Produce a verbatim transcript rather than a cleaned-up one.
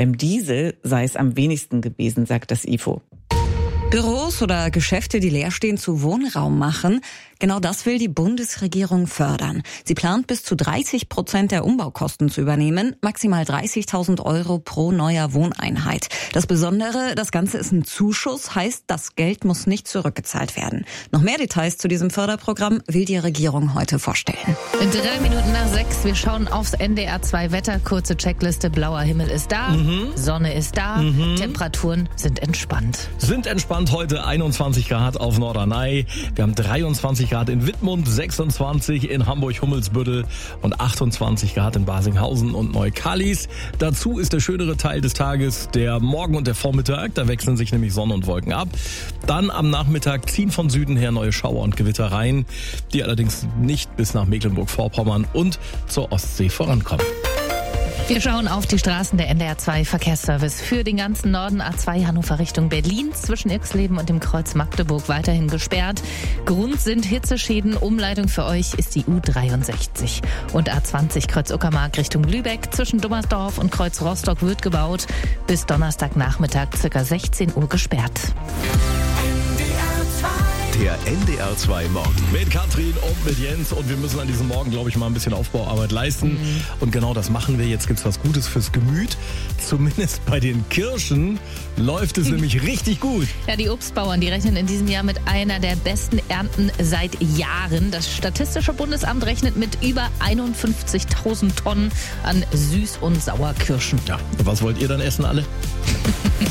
Beim Diesel sei es am wenigsten gewesen, sagt das I F O. Büros oder Geschäfte, die leer stehen, zu Wohnraum machen. Genau das will die Bundesregierung fördern. Sie plant, bis zu dreißig Prozent der Umbaukosten zu übernehmen, maximal dreißigtausend Euro pro neuer Wohneinheit. Das Besondere, das Ganze ist ein Zuschuss, heißt, das Geld muss nicht zurückgezahlt werden. Noch mehr Details zu diesem Förderprogramm will die Regierung heute vorstellen. In drei Minuten nach sechs, wir schauen aufs N D R zwei Wetter. Kurze Checkliste, blauer Himmel ist da, mhm. Sonne ist da, mhm. Temperaturen sind entspannt. Sind entspannt heute einundzwanzig Grad auf Norderney. Wir haben dreiundzwanzig Grad in Wittmund, sechsundzwanzig in Hamburg-Hummelsbüttel und achtundzwanzig Grad in Basinghausen und Neukallis. Dazu ist der schönere Teil des Tages der Morgen und der Vormittag. Da wechseln sich nämlich Sonne und Wolken ab. Dann am Nachmittag ziehen von Süden her neue Schauer und Gewitter rein, die allerdings nicht bis nach Mecklenburg-Vorpommern und zur Ostsee vorankommen. Wir schauen auf die Straßen. Der N D R zwei Verkehrsservice für den ganzen Norden. A zwei Hannover Richtung Berlin zwischen Irxleben und dem Kreuz Magdeburg weiterhin gesperrt. Grund sind Hitzeschäden. Umleitung für euch ist die U dreiundsechzig. Und A zwanzig Kreuz Uckermark Richtung Lübeck zwischen Dummersdorf und Kreuz Rostock wird gebaut. Bis Donnerstagnachmittag ca. sechzehn Uhr gesperrt. Der N D R zwei Morgen. Mit Katrin und mit Jens. Und wir müssen an diesem Morgen, glaube ich, mal ein bisschen Aufbauarbeit leisten. Mhm. Und genau das machen wir. Jetzt gibt's was Gutes fürs Gemüt. Zumindest bei den Kirschen läuft es nämlich richtig gut. Ja, die Obstbauern, die rechnen in diesem Jahr mit einer der besten Ernten seit Jahren. Das Statistische Bundesamt rechnet mit über einundfünfzigtausend Tonnen an Süß- und Sauerkirschen. Ja, was wollt ihr dann essen alle?